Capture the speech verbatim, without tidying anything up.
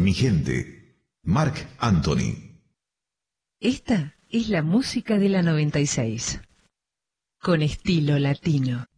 mi gente. Marc Anthony. Esta es la música de la noventa y seis. Con estilo latino.